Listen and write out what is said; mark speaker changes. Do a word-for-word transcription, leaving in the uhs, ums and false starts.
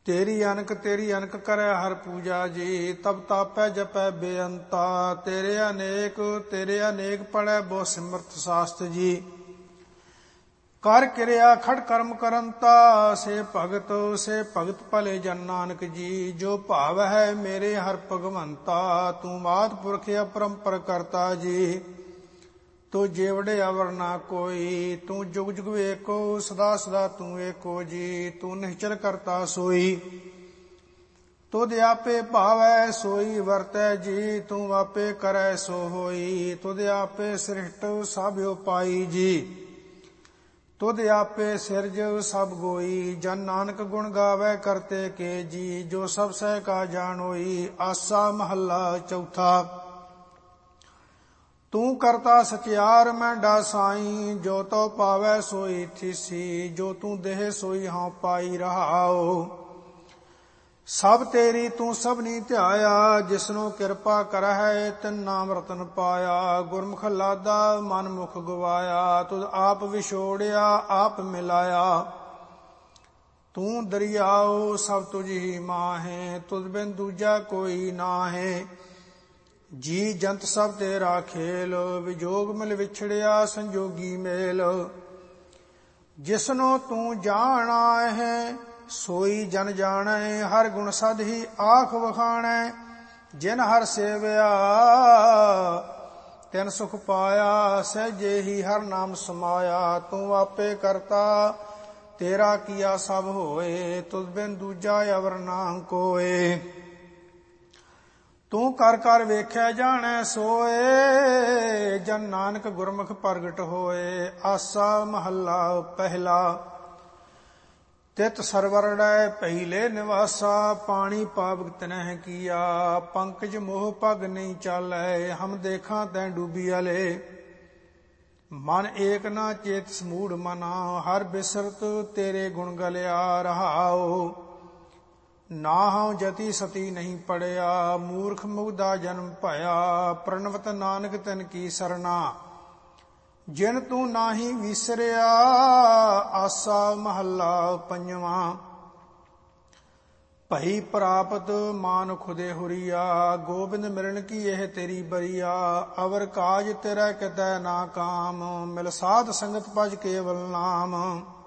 Speaker 1: तेरी अनक तेरी अनक करे हर पूजा जी, तब तापै जपै बेअंता। तेरे अनेक तेरे अनेक पढ़ै बो सिमरत शास्त्र जी। कर क्रिया खड़ कर्म करंता, से भगत से भगत भले जन नानक जी। जो भाव है मेरे हर भगवंता, तू मात पुरख अपरंपर करता जी। तू जेवड़े अवर ना कोई, तू जुग जुग एको, सदा सदा तू एको जी। तू निश्चल करता सोई, तुद आपे भावै सोई वरतै जी। तू आपे करै सो होई, तुद आपे सृष्ट सब उपाई जी। तुद आपे सिरज सब गोई, जन नानक गुण गावै करते के जी। जो सब सह का जानोई, आसा महला चौथा। तू करता सचियार मैं डासाई, जो तो पावै सोई थीसी। जो तू देह सोई हाँ पाई रहाओ, सब तेरी तू सबनी ध्याया। जिसनो कृपा कर है तिन नाम रतन पाया। गुरमुख लादा मन मुख गवाया, तुझ आप विछोड़िया आप मिलाया। तू दरियाओ सब तुझ ही माहे, तुझ बिन दूजा कोई नाहे। जी जंत सब तेरा खेल, विजोग मिल विछड़िया संजोगी मेल। जिसनो तू जाना है सोई जन जाने, हर गुण सद ही आख वखाणै। जिन हर सेवया तिन सुख पाया, सहजे ही हर नाम समाया। तू आपे करता तेरा किया सब होए, तुझ बिन दूजा अवर ना कोए। तू कर कर वेख्या जाने सोए, जन नानक गुरमुख प्रगट होए। आसा महला पहला। तित सरवर डै पहिले निवासा, पानी पावक तिनह किया। पंकज मोह पग नहीं चालै, हम देखा तैं डूबी अले। मन एक ना चेत समूढ़ मना, हर बिसरत तेरे गुण गलिया रहाओ। ना हूँ जति सती नहीं पड़िया, मूर्ख मुग्धा जन्म भया। प्रणवत नानक तिन की सरना, जिन तू नाही विसरिया। आसा महला पंजवा। भई प्रापत मान खुदे हुरिया, गोबिंद मिलन की यह तेरी बरिया। अवर काज तेरा कितै ना काम, मिल साध संगत भज केवल नाम।